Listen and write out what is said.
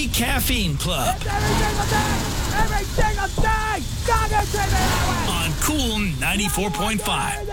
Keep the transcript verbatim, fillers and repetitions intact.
The Caffeine Club. It's every single day! Every single day! Dog and T V! On Cool ninety-four point five.